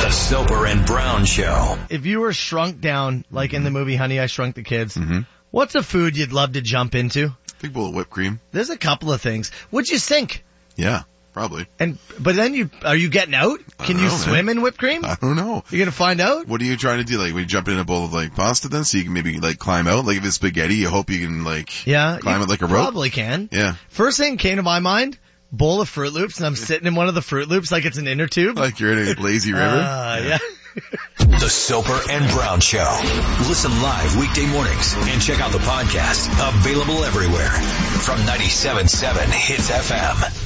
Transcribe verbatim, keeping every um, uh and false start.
The Soper and Brown Show. If you were shrunk down, like in the movie Honey, I Shrunk the Kids, Mm-hmm. what's a food you'd love to jump into? Big bowl of whipped cream. There's a couple of things. Would you sink? Yeah, probably. And but then you are you getting out? I Can don't you know, swim man. in whipped cream? I don't know. You're gonna find out. What are you trying to do? Like, when you jump in a bowl of like pasta then, so you can maybe like climb out? Like if it's spaghetti, you hope you can like Yeah, climb you it like a rope? Probably can. Yeah. First thing came to my mind, bowl of Fruit Loops, and I'm sitting in one of the Fruit Loops like it's an inner tube. Like you're in a lazy river? Uh, yeah. The Soper and Brown Show. Listen live weekday mornings and check out the podcast. Available everywhere from ninety-seven point seven Hits F M.